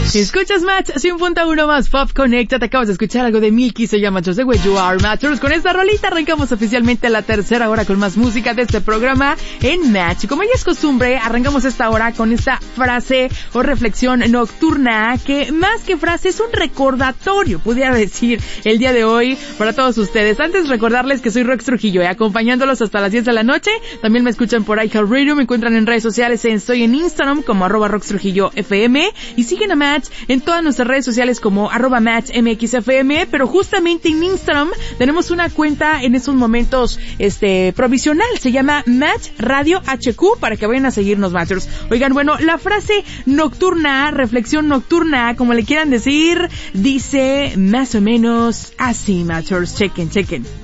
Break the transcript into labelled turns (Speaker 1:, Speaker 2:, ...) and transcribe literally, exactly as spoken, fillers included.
Speaker 1: Matchers.
Speaker 2: Escuchas Match cien punto uno más Pop Connecta. Te acabas de escuchar algo de Milky, se llama Just the Way You Are, Matchers. Con esta rolita arrancamos oficialmente la tercera hora con más música de este programa en Match. Como ya es costumbre, arrancamos esta hora con esta frase o reflexión nocturna que más que frase es un recordatorio, pudiera decir, el día de hoy para todos ustedes. Antes recordarles que soy Rox Trujillo, eh, acompañándolos hasta las diez de la noche. También me escuchan por iHeartRadio, me encuentran en redes sociales, en, estoy en Instagram como arroba Rox Trujillo F M y siguen a Match en todas nuestras redes sociales como arroba Match M X F M, pero justamente en Instagram tenemos una cuenta en estos momentos este provisional, se llama Match Radio H Q, para que vayan a seguirnos, Matchers. Oigan, bueno, la frase nocturna, reflexión nocturna, como le quieran decir, dice más o menos así, Matchers. Chequen, chequen.